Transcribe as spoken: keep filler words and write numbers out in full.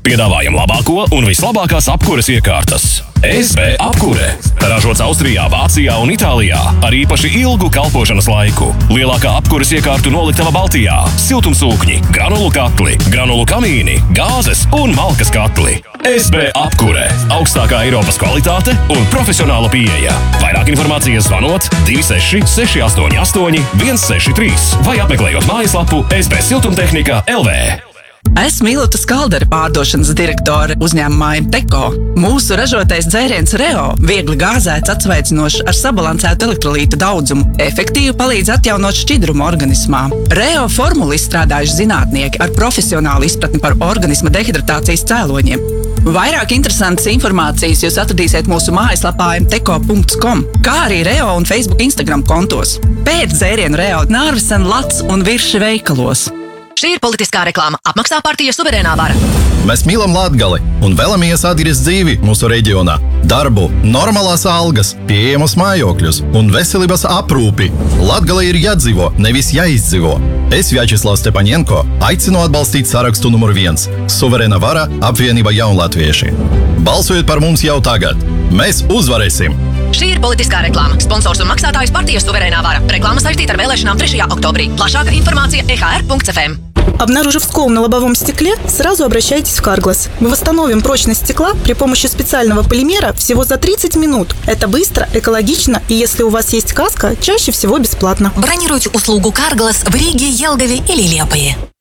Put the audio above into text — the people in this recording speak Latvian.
Piedāvājam labāko un vislabākās apkures iekārtas. S B apkure. Ražots Austrijā, Vācijā un Itālijā ar īpaši ilgu kalpošanas laiku. Lielākā apkures iekārtu noliktava Baltijā. Siltumsūkņi, granulu katli, granulu kamīni, gāzes un malkas katli. S B apkure. Augstākā Eiropas kvalitāte un profesionāla pieeja. Vairāk informācijas zvanot divi seši seši astoņi astoņi viens seši trīs vai apmeklējot mājaslapu s b siltumtehnika l v. Esmu Ilota Skaldere, pārdošanas direktore uzņēmumā Teko. Mūsu ražotais dzēriens Reo viegli gāzēts, atsveicinošs ar sabalansētu elektrolītu daudzumu, efektīvi palīdz atjaunot šķidrumu organismā. Reo formulu izstrādājuši zinātnieki ar profesionālu izpratni par organisma dehidratācijas cēloņiem. Vairāk interesantas informācijas jūs atradīsiet mūsu mājaslapā m teko punkts com, kā arī Reo un Facebook Instagram kontos. Pēc dzērienu Reo Nārvisen, Lats un Virši veikalos. Šī ir politiskā reklāma. Apmaksā partija Suverēnā vara. Mēs mīlam Latgali un vēlamies atgriezt dzīvi mūsu reģionā. Darbu, normālās algas, pieejamus mājokļus un veselības aprūpi. Latgali ir jādzīvo, nevis jāizdzīvo. Es, Vjačeslavs Stepaņenko, aicinu atbalstīt sarakstu numur viens – Suverēna vara apvienība jaunlatvieši. Balsojiet par mums jau tagad. Mēs uzvarēsim! Šī ir politiskā reklāma. Sponsors un maksātājs partija Suverēnā vара. Reklāma saistīta ar vēlēšanām trešajā oktobrī. Plašāka информация e х р punkts f m. Обнаружив скол на лобовом стекле, сразу обращайтесь в Carglass. Мы восстановим прочность стекла при помощи специального полимера всего за тридцать минут. Это быстро, экологично и, если у вас есть каска, чаще всего бесплатно. Бронируйте услугу Carglass в Риге, Елгове или Лиепае.